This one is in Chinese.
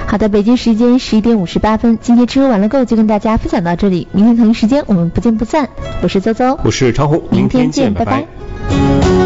好的，北京时间11点58分，今天吃喝玩乐购就跟大家分享到这里，明天同一时间我们不见不散。我是邹邹， 我是超红， 明天见，拜拜。